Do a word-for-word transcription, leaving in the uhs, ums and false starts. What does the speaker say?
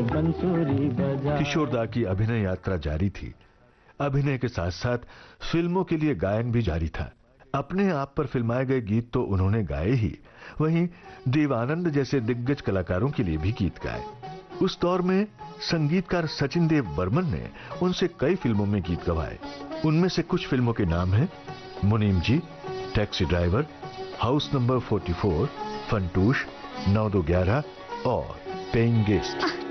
बंसुरी बजा। किशोरदा की अभिनय यात्रा जारी थी। अभिनय के साथ साथ फिल्मों के लिए गायन भी जारी था। अपने आप पर फिल्माए गए गीत तो उन्होंने गाए ही, वहीं देवानंद जैसे दिग्गज कलाकारों के लिए भी गीत गाए। उस दौर में संगीतकार सचिन देव बर्मन ने उनसे कई फिल्मों में गीत गवाए। उनमें से कुछ फिल्मों के नाम हैं मुनीम जी, टैक्सी ड्राइवर, हाउस नंबर चौवालीस, फंटूश, नौ दो ग्यारह और पेइंग गेस्ट।